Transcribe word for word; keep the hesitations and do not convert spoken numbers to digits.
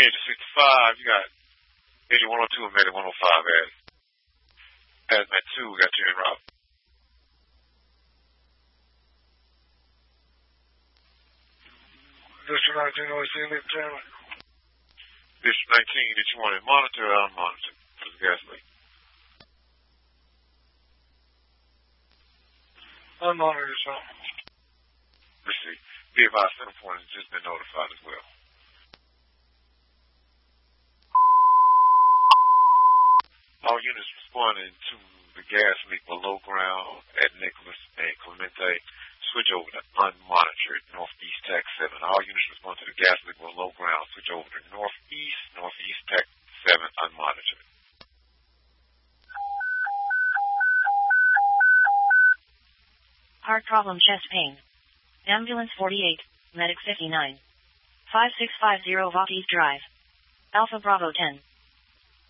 Engine sixty-five, you got engine one oh two and medic one oh five at Hazmat two, we got you en route. District nineteen, O C, leave channel. District nineteen, did you want it monitored or unmonitored for the gas leak? Unmonitored, sir. Let's see. Be advised, center point has just been notified as well. All units responding to the gas leak below ground at Nicholas and Clemente, switch over to unmonitored Northeast Tech seven. All units respond to the gas leak below ground, switch over to Northeast, Northeast Tech seven, unmonitored. Heart problem, chest pain. Ambulance forty-eight, medic fifty-nine. five six five zero Vaughties Drive. Alpha Bravo ten.